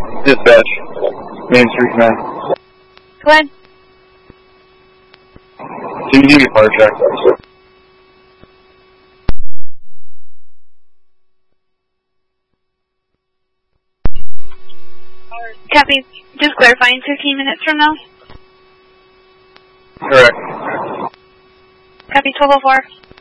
Dispatch. Main Street 9. Go ahead. Can you give me a fire check? Copy. Just clarifying 15 minutes from now. Correct. Copy 1204.